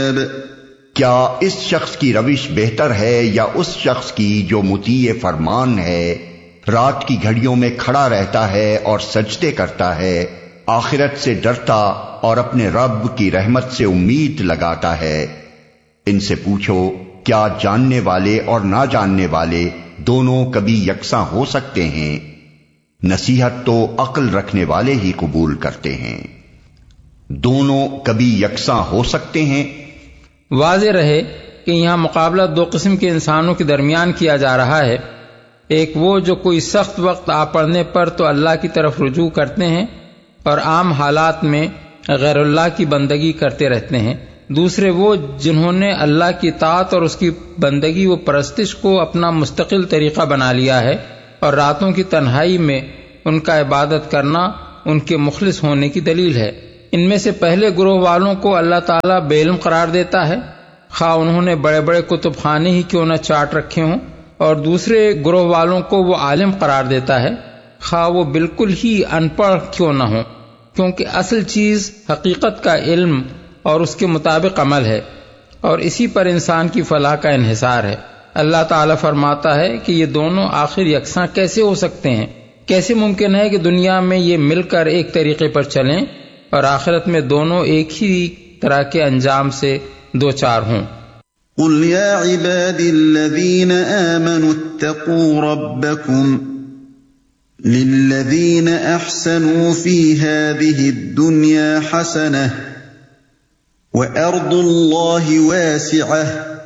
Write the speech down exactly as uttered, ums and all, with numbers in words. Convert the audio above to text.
کیا اس شخص کی روش بہتر ہے یا اس شخص کی جو مطیع فرمان ہے، رات کی گھڑیوں میں کھڑا رہتا ہے اور سجدے کرتا ہے، آخرت سے ڈرتا اور اپنے رب کی رحمت سے امید لگاتا ہے؟ ان سے پوچھو، کیا جاننے والے اور نہ جاننے والے دونوں کبھی یکساں ہو سکتے ہیں؟ نصیحت تو عقل رکھنے والے ہی قبول کرتے ہیں۔ دونوں کبھی یکساں ہو سکتے ہیں؟ واضح رہے کہ یہاں مقابلہ دو قسم کے انسانوں کے درمیان کیا جا رہا ہے۔ ایک وہ جو کوئی سخت وقت آ پڑنے پر تو اللہ کی طرف رجوع کرتے ہیں اور عام حالات میں غیر اللہ کی بندگی کرتے رہتے ہیں۔ دوسرے وہ جنہوں نے اللہ کی اطاعت اور اس کی بندگی و پرستش کو اپنا مستقل طریقہ بنا لیا ہے، اور راتوں کی تنہائی میں ان کا عبادت کرنا ان کے مخلص ہونے کی دلیل ہے۔ ان میں سے پہلے گروہ والوں کو اللہ تعالیٰ بے علم قرار دیتا ہے، خواہ انہوں نے بڑے بڑے کتب خانے ہی کیوں نہ چاٹ رکھے ہوں، اور دوسرے گروہ والوں کو وہ عالم قرار دیتا ہے، خواہ وہ بالکل ہی ان پڑھ کیوں نہ ہوں، کیونکہ اصل چیز حقیقت کا علم اور اس کے مطابق عمل ہے، اور اسی پر انسان کی فلاح کا انحصار ہے۔ اللہ تعالیٰ فرماتا ہے کہ یہ دونوں آخر یکساں کیسے ہو سکتے ہیں؟ کیسے ممکن ہے کہ دنیا میں یہ مل کر ایک طریقے پر چلیں اور آخرت میں دونوں ایک ہی طرح کے انجام سے دو چار ہوں؟ قل یا عبادی الذین آمنوا اتقوا ربکم للذین احسنوا فی هذه الدنیا حسنہ وارض اللہ واسعہ